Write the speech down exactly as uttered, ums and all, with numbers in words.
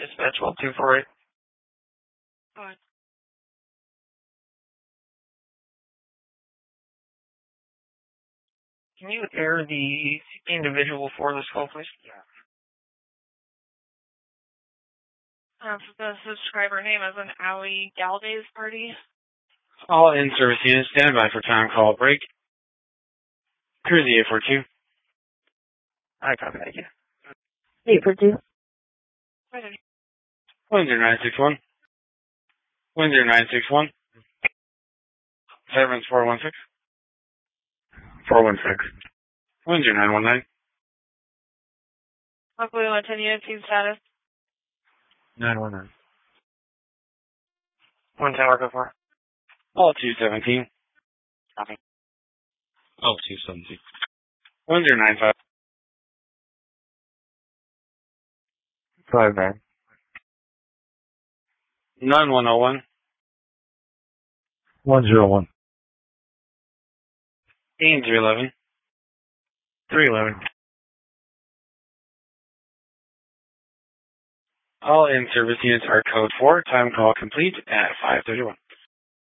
Dispatch one two four eight. Alright. Can you air the individual for this call, please? Yeah. Um, the subscriber name is an Ali Galvez party. All in-service units, stand by for time call break. Cruise eight four two. I copy that, yeah. eight four two. one zero nine six one. one zero nine six one. Severance four one six. four one six. one zero nine one nine. Luckily, one ten unit team status. nine one nine. One tower, go for. All two seventeen. Copy. All two seventeen. one zero nine five. five nine. nine one zero one. one zero one. eight three eleven. three eleven. All in-service units are code four. Time call complete at five thirty-one.